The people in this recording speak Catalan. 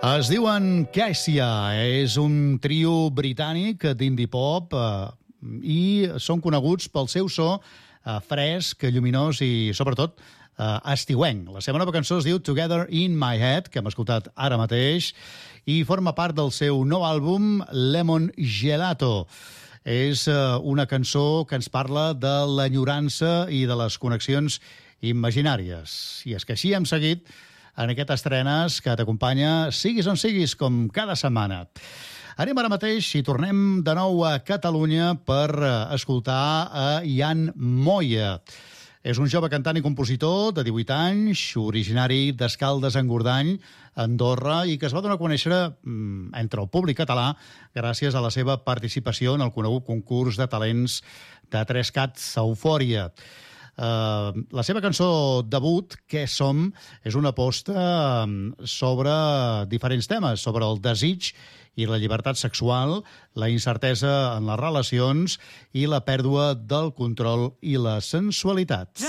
Es diuen Cassia, és un trio britànic d'indie pop i són coneguts pel seu so fresc, lluminós i, sobretot, estiuenc. La seva nova cançó es diu Together in My Head, que hem escoltat ara mateix, i forma part del seu nou àlbum Lemon Gelato. És una cançó que ens parla de l'enyorança i de les connexions imaginàries. I és que així hem seguit en aquestes estrenes que t'acompanya, siguis on siguis, com cada setmana. Anem ara mateix i tornem de nou a Catalunya per escoltar a Jan Moya. És un jove cantant i compositor de 18 anys, originari d'Escaldes-Engordany, Andorra, i que es va donar a conèixer entre el públic català gràcies a la seva participació en el conegut concurs de talents de 3Cats Eufòria. La seva cançó debut, Què som?, és una aposta sobre diferents temes, sobre el desig i la llibertat sexual, la incertesa en les relacions i la pèrdua del control i la sensualitat.